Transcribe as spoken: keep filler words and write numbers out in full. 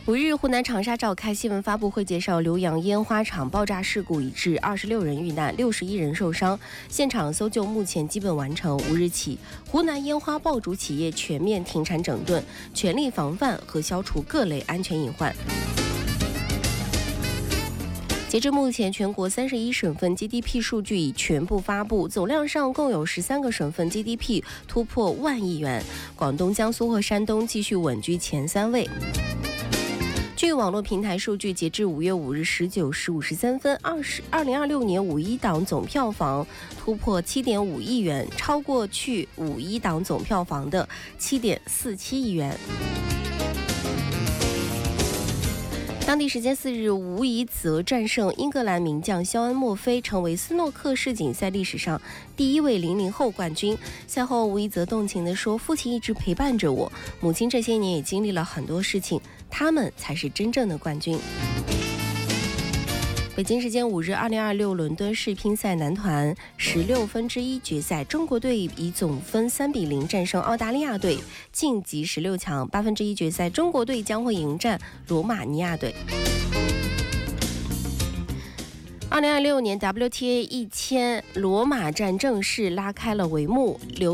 五日，湖南长沙召开新闻发布会，介绍浏阳烟花厂爆炸事故已致二十六人遇难，六十一人受伤，现场搜救目前基本完成。五日起，湖南烟花爆竹企业全面停产整顿，全力防范和消除各类安全隐患。截至目前，全国三十一省份 G D P 数据已全部发布，总量上共有十三个省份 G D P 突破万亿元，广东、江苏和山东继续稳居前三位。据网络平台数据，截至五月五日十九时五十三分，二十二零二六年五一档总票房突破七点五亿元，超过去五一档总票房的七点四七亿元。当地时间四日，吴怡泽战胜英格兰名将肖恩·墨菲，成为斯诺克世锦赛历史上第一位零零后冠军。赛后，吴怡泽动情地说：“父亲一直陪伴着我，母亲这些年也经历了很多事情，他们才是真正的冠军。”北京时间五日，二零二六伦敦世乒赛男团十六分之一决赛，中国队以总分三比零战胜澳大利亚队，晋级十六强。八分之一决赛，中国队将会迎战罗马尼亚队。二零二六年 W T A 一千罗马站正式拉开了帷幕。